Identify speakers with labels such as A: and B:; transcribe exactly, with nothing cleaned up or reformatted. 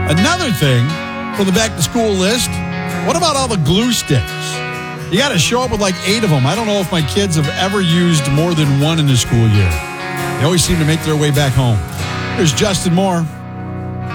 A: Another thing for the back-to-school list, what about all the glue sticks? You got to show up with like eight of them. I don't know if my kids have ever used more than one in the school year. They always seem to make their way back home. Here's Justin Moore.